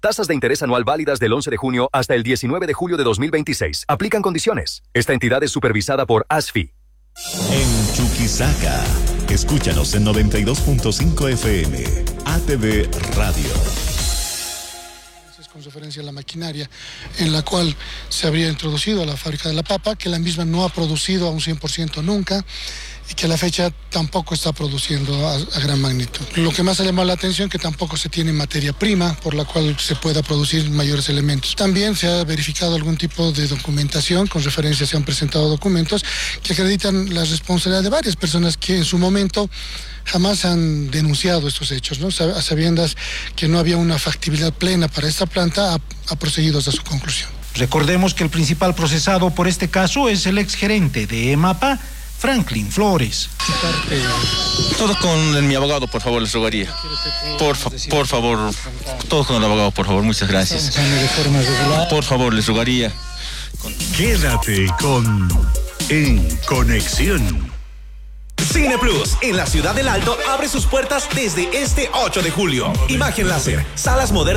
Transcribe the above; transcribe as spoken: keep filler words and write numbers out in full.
Tasas de interés anual válidas del once de junio hasta el diecinueve de julio de dos mil veintiséis. Aplican condiciones. Esta entidad es supervisada por A S F I. En Chuquisaca, escúchanos en noventa y dos punto cinco F M, A T V Radio. Con referencia a la maquinaria en la cual se habría introducido a la fábrica de la papa, que la misma no ha producido a un cien por ciento nunca y que a la fecha tampoco está produciendo a, a gran magnitud. Lo que más ha llamado la atención es que tampoco se tiene materia prima por la cual se pueda producir mayores elementos. También se ha verificado algún tipo de documentación, con referencia se han presentado documentos que acreditan la responsabilidad de varias personas que en su momento jamás han denunciado estos hechos, ¿no? A sabiendas que no había una factibilidad plena para esta planta, ha, ha procedido hasta su conclusión. Recordemos que el principal procesado por este caso es el exgerente de EMAPA, Franklin Flores. Todo con mi abogado, por favor, les rogaría. Por, fa por favor, todo con el abogado, por favor, muchas gracias. Por favor, les rogaría. Quédate con En Conexión. Cine Plus en la Ciudad del Alto abre sus puertas desde este ocho de julio. Imagen láser, salas modernas.